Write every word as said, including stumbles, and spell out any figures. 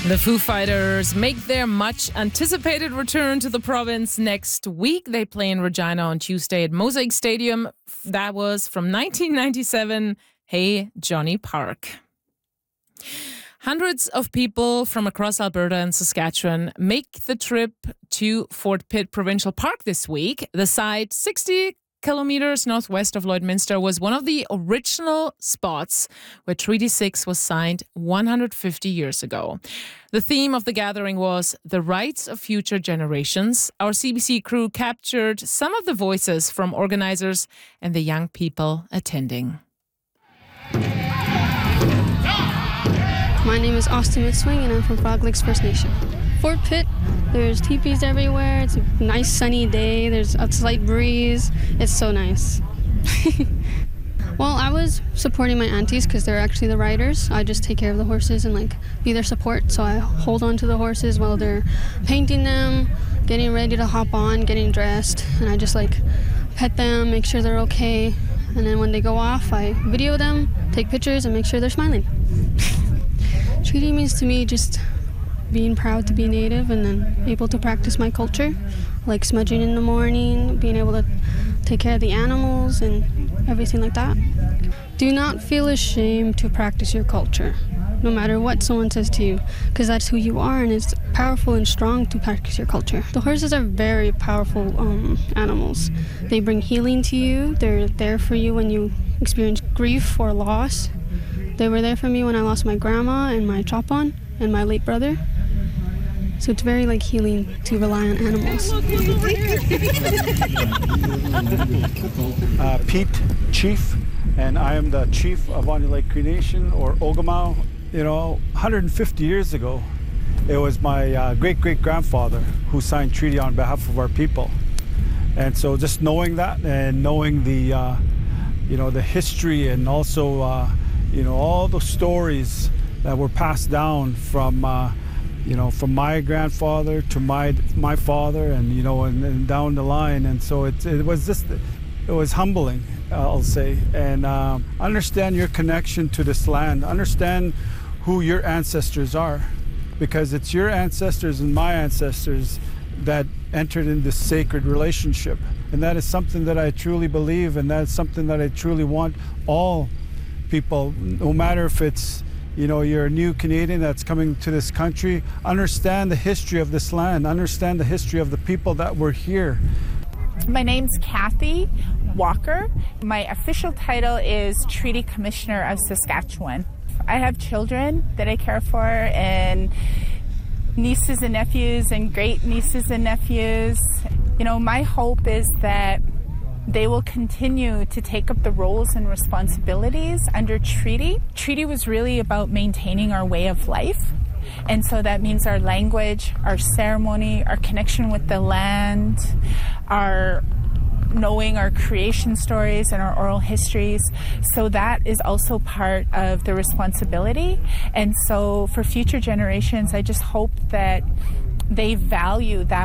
The Foo Fighters make their much-anticipated return to the province next week. They play in Regina on Tuesday at Mosaic Stadium. That was from nineteen ninety-seven. Hey, Johnny Park. Hundreds of people from across Alberta and Saskatchewan make the trip to Fort Pitt Provincial Park this week. The site, sixty kilometers northwest of Lloydminster, was one of the original spots where Treaty six was signed one hundred fifty years ago. The theme of the gathering was the rights of future generations. Our C B C crew captured some of the voices from organizers and the young people attending. My name is Austin Midswing and I'm from Frog Lakes First Nation. Fort Pitt, there's teepees everywhere. It's a nice sunny day. There's a slight breeze. It's so nice. Well, I was supporting my aunties because they're actually the riders. I just take care of the horses and like be their support. So I hold on to the horses while they're painting them, getting ready to hop on, getting dressed, and I just like pet them, make sure they're okay. And then when they go off, I video them, take pictures, and make sure they're smiling. Treaty means to me just being proud to be Native and then able to practice my culture, like smudging in the morning, being able to take care of the animals and everything like that. Do not feel ashamed to practice your culture, no matter what someone says to you, because that's who you are and it's powerful and strong to practice your culture. The horses are very powerful um, animals. They bring healing to you. They're there for you when you experience grief or loss. They were there for me when I lost my grandma and my chop-on and my late brother. So it's very like healing to rely on animals. uh, Pete, Chief, and I am the Chief of Onion Lake Cree Nation, or Ogama. You know, one hundred fifty years ago, it was my uh, great-great-grandfather who signed treaty on behalf of our people. And so just knowing that and knowing the, uh, you know, the history and also, uh, you know, all the stories that were passed down from, uh, you know, from my grandfather to my my father, and you know, and, and down the line, and so it it was just, it was humbling, uh, I'll say, and uh, understand your connection to this land, understand who your ancestors are, because it's your ancestors and my ancestors that entered in this sacred relationship, and that is something that I truly believe, and that is something that I truly want all people, no matter if it's, you know, you're a new Canadian that's coming to this country, understand the history of this land, understand the history of the people that were here. My name's Kathy Walker. My official title is Treaty Commissioner of Saskatchewan. I have children that I care for, and nieces and nephews and great nieces and nephews. You know, my hope is that they will continue to take up the roles and responsibilities under treaty. Treaty was really about maintaining our way of life. And so that means our language, our ceremony, our connection with the land, our knowing our creation stories and our oral histories. So that is also part of the responsibility. And so for future generations, I just hope that they value that